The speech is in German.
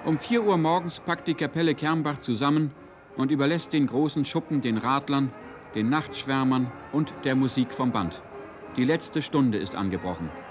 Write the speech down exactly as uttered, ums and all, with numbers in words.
Um vier Uhr morgens packt die Kapelle Kernbach zusammen und überlässt den großen Schuppen den Radlern, den Nachtschwärmern und der Musik vom Band. Die letzte Stunde ist angebrochen.